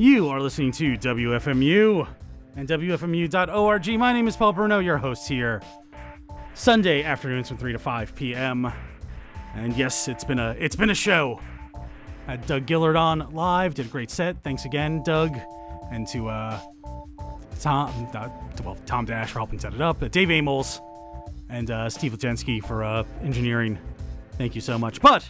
You are listening to WFMU and WFMU.org. My name is Paul Bruno, your host here. Sunday afternoons from 3 to 5 p.m. And yes, it's been a show. Had Doug Gillard on live, did a great set. Thanks again, Doug. And to Tom Dash for helping set it up. Dave Amos and Steve Legensky for engineering. Thank you so much. But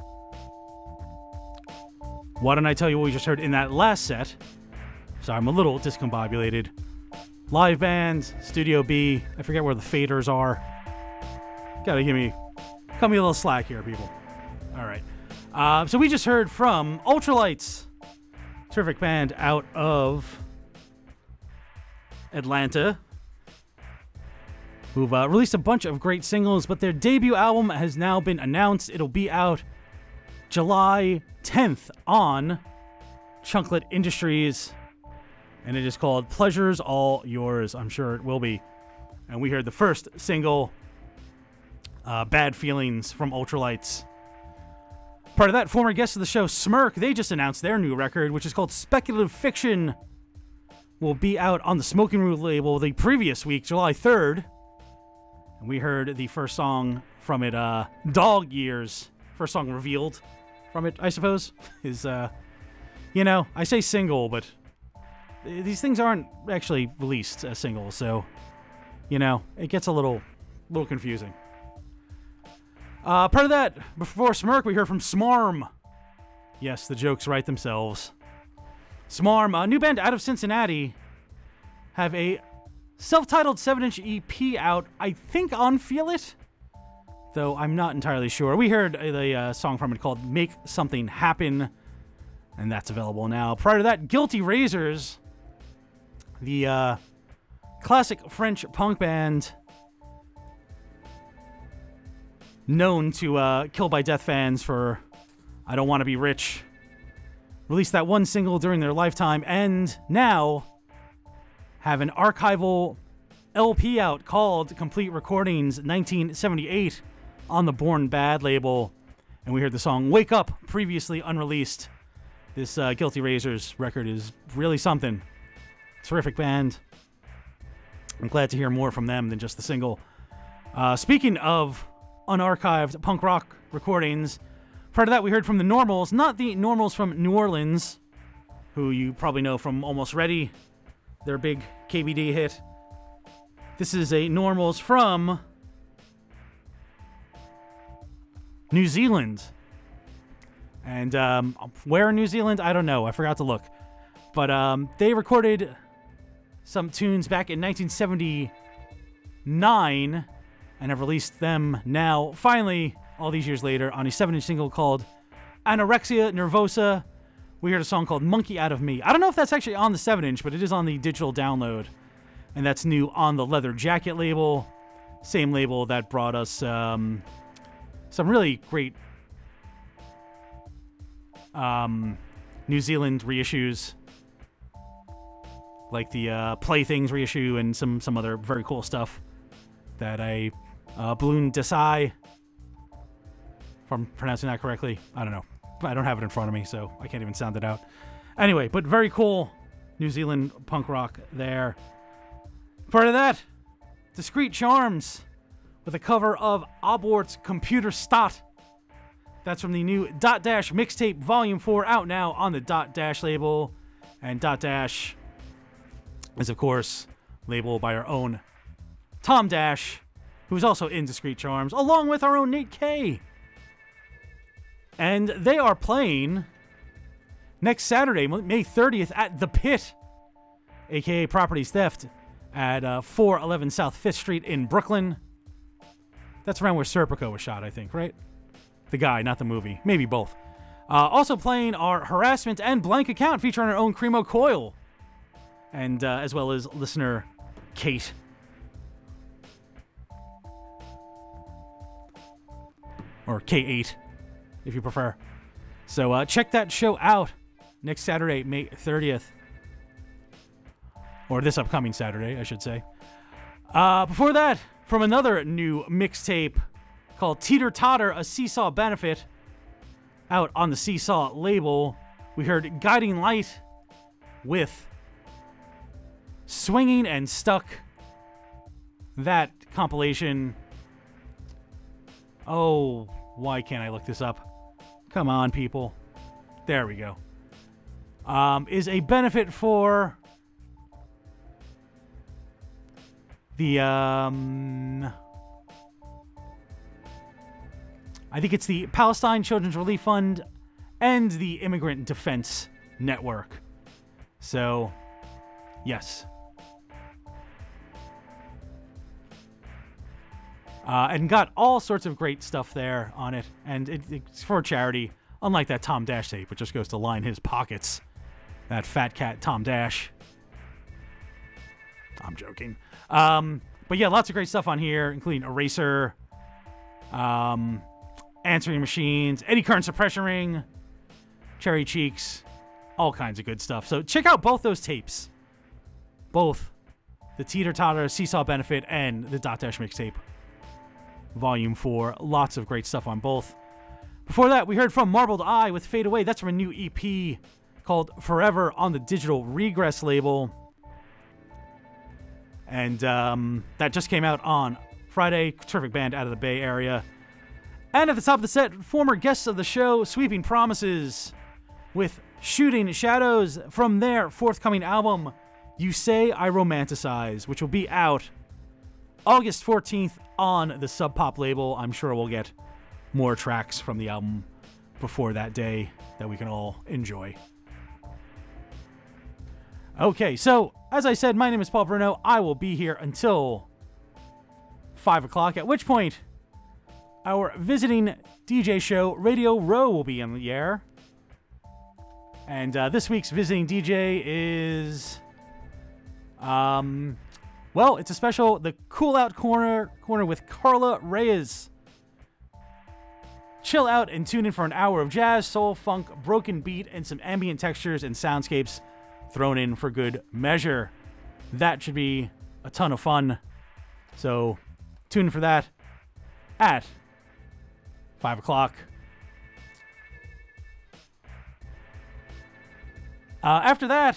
why don't I tell you what we just heard in that last set? Sorry, I'm a little discombobulated. Live band, Studio B. I forget where the faders are. Gotta cut me a little slack here, people. All right. So we just heard from Ultralights, terrific band out of Atlanta, who've released a bunch of great singles, but their debut album has now been announced. It'll be out July 10th on Chunklet Industries, and it is called Pleasure's All Yours. I'm sure it will be. And we heard the first single, Bad Feelings, from Ultralights. Part of that, former guest of the show, Smirk, they just announced their new record, which is called Speculative Fiction. Will be out on the Smoking Room label the previous week, July 3rd. And we heard the first song from it, Dog Years. First song revealed from it, I suppose, is, I say single, but these things aren't actually released as singles, so, it gets a little confusing. Part of that, before Smirk, we heard from Smarm. Yes, the jokes write themselves. Smarm, a new band out of Cincinnati, have a self-titled 7-inch EP out, I think on Feel It, though I'm not entirely sure. We heard the song from it called Make Something Happen, and that's available now. Prior to that, Guilty Razors, the classic French punk band known to Kill by Death fans for I Don't Want to Be Rich, released that one single during their lifetime, and now have an archival LP out called Complete Recordings 1978 on the Born Bad label, and we heard the song Wake Up, previously unreleased. This Guilty Razors record is really something. Terrific band. I'm glad to hear more from them than just the single. Speaking of unarchived punk rock recordings, prior to that we heard from the Normals, not the Normals from New Orleans, who you probably know from Almost Ready, their big KBD hit. This is a Normals from New Zealand. And where in New Zealand? I don't know. I forgot to look. But they recorded some tunes back in 1979 and have released them now, finally, all these years later, on a 7-inch single called Anorexia Nervosa. We heard a song called Monkey Out of Me. I don't know if that's actually on the 7-inch, but it is on the digital download. And that's new on the Leather Jacket label. Same label that brought us some really great New Zealand reissues, like the Playthings reissue and some other very cool stuff that Balloon Desai, if I'm pronouncing that correctly. I don't know. I don't have it in front of me, so I can't even sound it out. Anyway, but very cool New Zealand punk rock there. Part of that, Discreet Charms with a cover of Abort's Computer Stat. That's from the new Dot Dash mixtape Volume 4, out now on the Dot Dash label. And Dot Dash is, of course, labeled by our own Tom Dash, who's also in Discreet Charms, along with our own Nate K. And they are playing next Saturday, May 30th, at The Pit, a.k.a. Properties Theft, at 411 South 5th Street in Brooklyn. That's around where Serpico was shot, I think, right? The guy, not the movie. Maybe both. Also playing our Harassment and Blank Account, featuring our own Cremo Coil, and as well as listener Kate. Or K8, if you prefer. So check that show out next Saturday, May 30th. Or this upcoming Saturday, I should say. Before that, from another new mixtape called Teeter Totter, a Seesaw Benefit, out on the Seesaw label, we heard Guiding Light with Swinging and Stuck. That compilation. Oh, why can't I look this up? Come on, people. There we go. Is a benefit for the, I think it's the Palestine Children's Relief Fund and the Immigrant Defense Network. So, yes. And got all sorts of great stuff there on it. And it's for charity, unlike that Tom Dash tape, which just goes to line his pockets. That fat cat Tom Dash. I'm joking. But yeah, lots of great stuff on here, including Eraser, Answering Machines, Eddy Current Suppression Ring, Cherry Cheeks, all kinds of good stuff. So check out both those tapes. Both the Teeter Totter Seesaw Benefit and the Dot Dash Mixtape. Volume 4. Lots of great stuff on both. Before that, we heard from Marbled Eye with Fade Away. That's from a new EP called Forever on the Digital Regress label. And that just came out on Friday. Terrific band out of the Bay Area. And at the top of the set, former guests of the show, Sweeping Promises, with Shooting Shadows from their forthcoming album, You Say I Romanticize, which will be out August 14th on the Sub Pop label. I'm sure we'll get more tracks from the album before that day that we can all enjoy. Okay, so as I said, my name is Paul Bruno. I will be here until 5 o'clock, at which point our visiting DJ show, Radio Row, will be in the air. And this week's visiting DJ is, well, it's a special, the Cool Out Corner with Carla Reyes. Chill out and tune in for an hour of jazz, soul, funk, broken beat, and some ambient textures and soundscapes thrown in for good measure. That should be a ton of fun. So tune in for that at 5 o'clock. After that,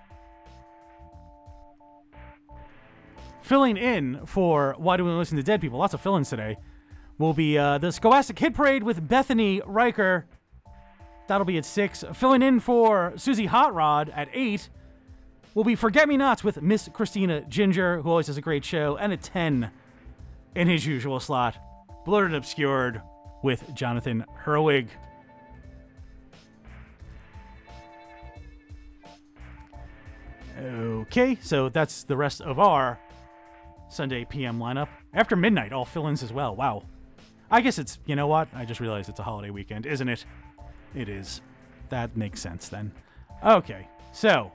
filling in for Why Do We Listen to Dead People, lots of fill-ins today, will be the Scholastic Hit Parade with Bethany Riker. That'll be at 6. Filling in for Susie Hot Rod at 8 will be Forget Me Nots with Miss Christina Ginger, who always does a great show, and at 10, in his usual slot, Blurred and Obscured with Jonathan Herwig. Okay, so that's the rest of our Sunday PM lineup. After midnight, all fill-ins as well. Wow. I guess it's, you know what? I just realized it's a holiday weekend, isn't it? It is. That makes sense then. Okay, so.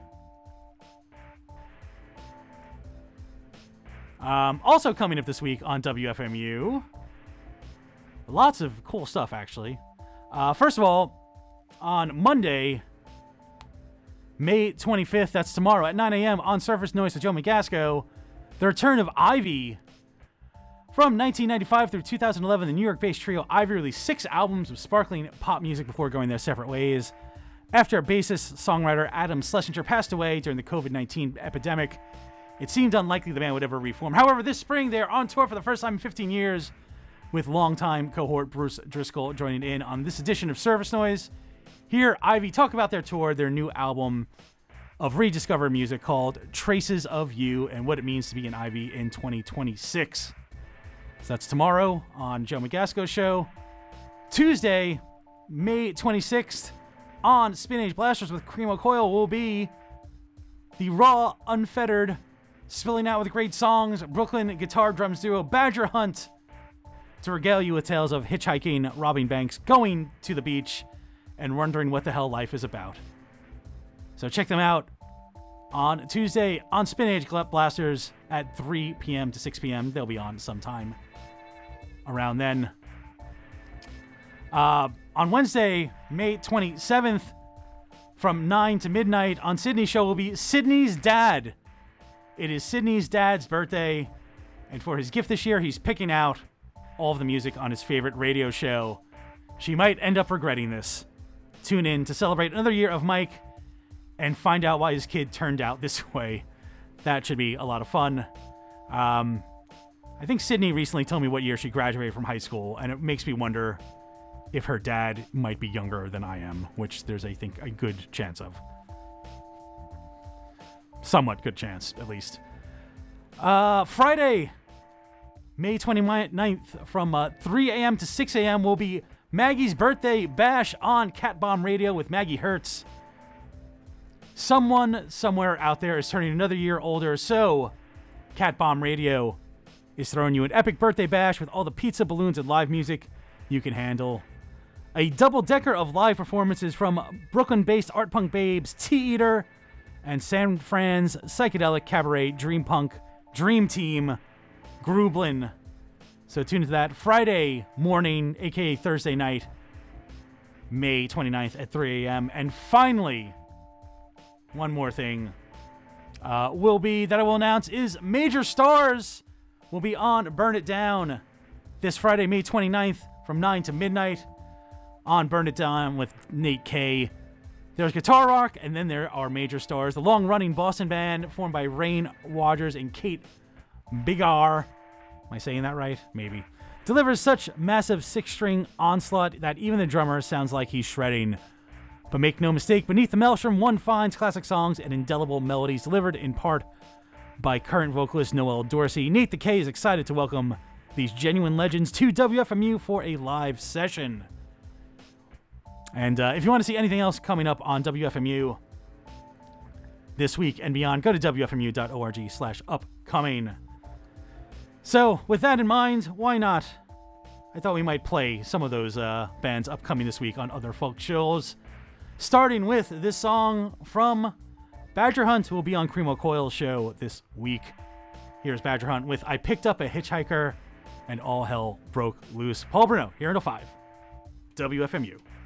Also coming up this week on WFMU. Lots of cool stuff, actually. First of all, on Monday, May 25th, that's tomorrow at 9 a.m. on Surface Noise with Joe Magasco, the return of Ivy. From 1995 through 2011, the New York-based trio Ivy released 6 albums of sparkling pop music before going their separate ways. After bassist-songwriter Adam Schlesinger passed away during the COVID-19 epidemic, it seemed unlikely the band would ever reform. However, this spring, they are on tour for the first time in 15 years, with longtime cohort Bruce Driscoll joining in on this edition of Surface Noise. Hear Ivy talk about their tour, their new album of rediscovered music called Traces of You, and what it means to be an Ivy in 2026. So that's tomorrow on Joe Magasco's show. Tuesday, May 26th, on Spin Age Blasters with Cream Coil will be the raw, unfettered, spilling out with great songs, Brooklyn guitar drums duo Badger Hunt to regale you with tales of hitchhiking, robbing banks, going to the beach, and wondering what the hell life is about. So check them out on Tuesday on Spin Age Blasters at 3 p.m. to 6 p.m. They'll be on sometime around then. On Wednesday, May 27th, from 9 to midnight on Sydney's show will be Sydney's Dad. It is Sydney's dad's birthday, and for his gift this year, he's picking out all of the music on his favorite radio show. She might end up regretting this. Tune in to celebrate another year of Mike and find out why his kid turned out this way. That should be a lot of fun. I think Sydney recently told me what year she graduated from high school, and it makes me wonder if her dad might be younger than I am, which there's, I think, a good chance of. Somewhat good chance, at least. Friday, May 29th, from 3 a.m. to 6 a.m. will be Maggie's Birthday Bash on Cat Bomb Radio with Maggie Hertz. Someone somewhere out there is turning another year older, so Cat Bomb Radio is throwing you an epic birthday bash with all the pizza, balloons, and live music you can handle. A double-decker of live performances from Brooklyn-based art punk babes Tea Eater and San Fran's psychedelic cabaret Dream Punk Dream Team Grublin. So tune into that Friday morning, aka Thursday night, May 29th at 3 a.m. And finally, one more thing I will announce is Major Stars will be on Burn It Down this Friday, May 29th from 9 to midnight on Burn It Down with Nate K. There's Guitar Rock, and then there are Major Stars, the long-running Boston band formed by Rain Rogers and Kate Bigar. Am I saying that right? Maybe. Delivers such massive six-string onslaught that even the drummer sounds like he's shredding. But make no mistake, beneath the maelstrom, one finds classic songs and indelible melodies delivered in part by current vocalist Noel Dorsey. Nate the K is excited to welcome these genuine legends to WFMU for a live session. And if you want to see anything else coming up on WFMU this week and beyond, go to wfmu.org/upcoming. So, with that in mind, why not? I thought we might play some of those bands upcoming this week on other folk shows. Starting with this song from Badger Hunt, who will be on Cream Coil's show this week. Here's Badger Hunt with I Picked Up a Hitchhiker and All Hell Broke Loose. Paul Bruno, here in 05. WFMU.